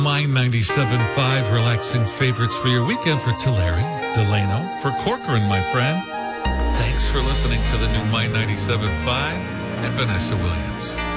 My 97.5 relaxing favorites for your weekend for Tulare, Delano, for Corcoran, my friend. Thanks for listening to the new My 97.5 and Vanessa Williams.